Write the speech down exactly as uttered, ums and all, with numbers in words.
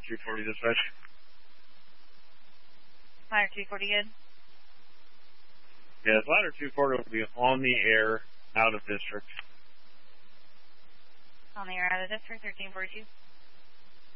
two forty dispatch. Ladder two forty good. Yes, ladder two forty will be on the air, out of district. On the air, out of district, thirteen forty-two.